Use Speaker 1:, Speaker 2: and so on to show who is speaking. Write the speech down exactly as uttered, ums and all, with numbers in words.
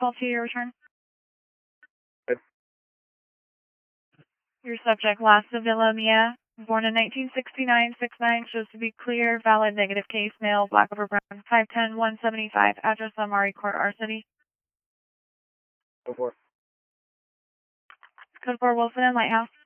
Speaker 1: Call to your return.
Speaker 2: Good.
Speaker 1: Your subject, Las Villa Mia, born in nineteen sixty-nine, six nine, shows to be clear, valid, negative case, male, black over brown, five ten, one seventy-five, address Amari Court, R City.
Speaker 2: Go for it.
Speaker 1: Code four, Wilson and Lighthouse.